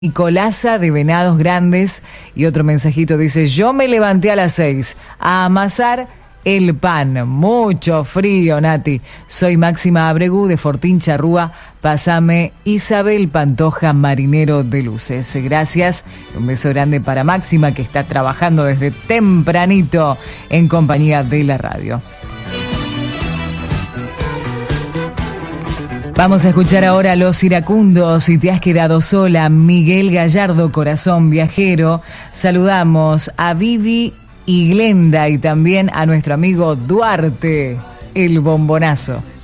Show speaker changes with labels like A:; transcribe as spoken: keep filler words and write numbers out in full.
A: Nicolasa de Venados Grandes, y otro mensajito dice: yo me levanté a las seis a amasar el pan, mucho frío, Nati. Soy Máxima Abregu de Fortín Charrúa, pásame Isabel Pantoja, marinero de luces. Gracias, un beso grande para Máxima, que está trabajando desde tempranito en compañía de la radio. Vamos a escuchar ahora a Los Iracundos, Si te has quedado sola, Miguel Gallardo, Corazón Viajero. Saludamos a Vivi y Glenda y también a nuestro amigo Duarte, el bombonazo.